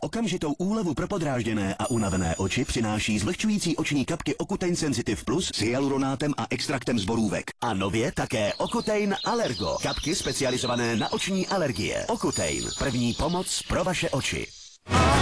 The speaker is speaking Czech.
Okamžitou úlevu pro podrážděné a unavené oči přináší zvlhčující oční kapky Ocutein Sensitive Plus s hyaluronátem a extraktem z borůvek. A nově také Ocutein Allergo. Kapky specializované na oční alergie. Ocutein. První pomoc pro vaše oči.